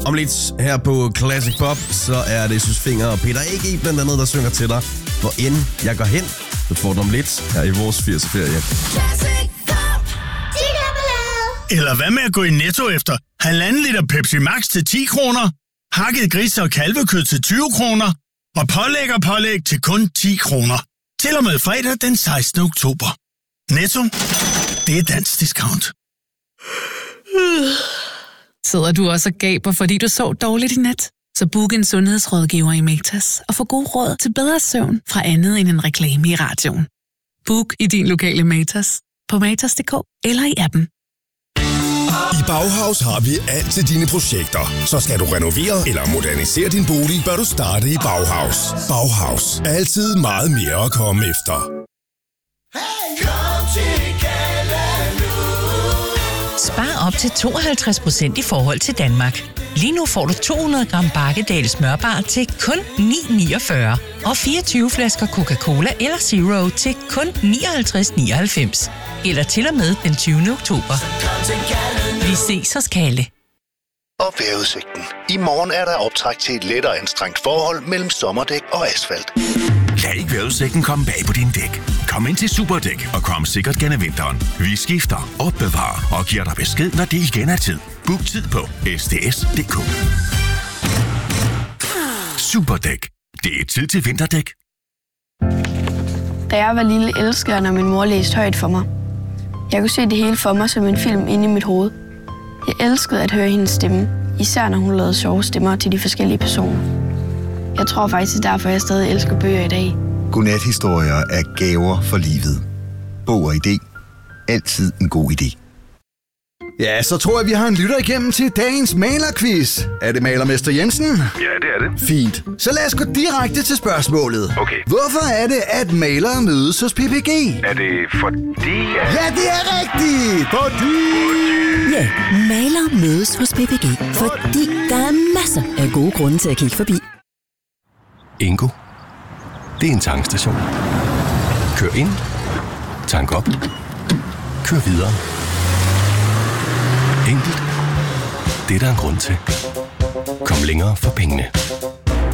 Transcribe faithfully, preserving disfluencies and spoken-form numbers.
Om lidt her på Classic Pop, så er det Søs Fenger og Peter A G blandt andet, der synger til dig. Hvor end jeg går hen, så får du om lidt her i vores firs-ferie. Eller hvad med at gå i Netto efter halvanden liter Pepsi Max til ti kroner, hakket gris og kalvekød til tyve kroner og pålæg og pålæg til kun ti kroner. Til og med fredag den sekstende oktober. Netto, det er dansk discount. Sidder du også og gaber, fordi du sov dårligt i nat? Så book en sundhedsrådgiver i Matas og få god råd til bedre søvn fra andet end en reklame i radioen. Book i din lokale Matas på matas punktum d k eller i appen. I Bauhaus har vi alt til dine projekter. Så skal du renovere eller modernisere din bolig, bør du starte i Bauhaus. Bauhaus. Altid meget mere at komme efter. Hey, kom til Kalle nu. Spar op til tooghalvtreds procent i forhold til Danmark. Lige nu får du to hundrede gram Bakkedal smørbar til kun ni niogfyrre og fireogtyve flasker Coca-Cola eller Zero til kun nioghalvtreds nioghalvfems. Eller til og med den tyvende oktober. Vi ses hos Kalle. Og vejrudsigten. I morgen er der optræk til et let og anstrengt forhold mellem sommerdæk og asfalt. Lad ikke vejrudsigten komme bag på dine dæk. Kom ind til Superdæk og kom sikkert gennem vinteren. Vi skifter, opbevarer og giver dig besked, når det igen er tid. Book tid på s t s punktum d k. Superdæk. Det er tid til vinterdæk. Da jeg var lille, elskede jeg, når min mor læste højt for mig. Jeg kunne se det hele for mig som en film inde i mit hoved. Jeg elskede at høre hendes stemme, især når hun lavede sjove stemmer til de forskellige personer. Jeg tror faktisk, det er derfor, jeg stadig elsker bøger i dag. Godnat-historier er gaver for livet. Bog og idé. Altid en god idé. Ja, så tror jeg, vi har en lytter igennem til dagens malerquiz. Er det malermester Jensen? Ja, det er det. Fint. Så lad os gå direkte til spørgsmålet. Okay. Hvorfor er det, at malere mødes hos P P G? Er det fordi... At... Ja, det er rigtigt! Fordi... Ja, malere mødes hos P P G, fordi der er masser af gode grunde til at kigge forbi. Ingo. Det er en tankstation. Kør ind. Tank op. Kør videre. Enkelt. Det er der en grund til. Kom længere for pengene.